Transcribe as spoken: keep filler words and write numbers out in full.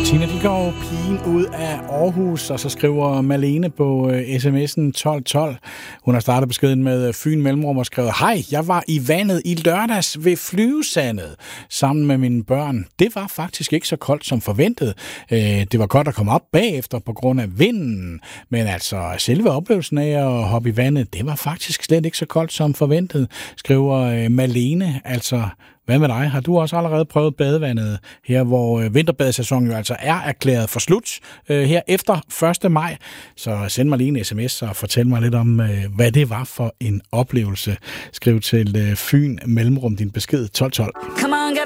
Tina, de går pigen ud af Aarhus, og så skriver Malene på uh, sms'en tolv tolv. Hun har startet beskeden med Fyn Mellemrum og skrevet: Hej, jeg var i vandet i lørdags ved Flyvesandet sammen med mine børn. Det var faktisk ikke så koldt som forventet. Uh, det var godt at komme op bagefter på grund af vinden. Men altså, selve oplevelsen af at hoppe i vandet, det var faktisk slet ikke så koldt som forventet, skriver uh, Malene. Altså, hvad med dig? Har du også allerede prøvet badevandet her, hvor øh, vinterbadesæsonen jo altså er erklæret for slut øh, her efter første maj? Så send mig lige en sms og fortæl mig lidt om, øh, hvad det var for en oplevelse. Skriv til øh, Fyn Mellemrum din besked tolv tolv. Come on, get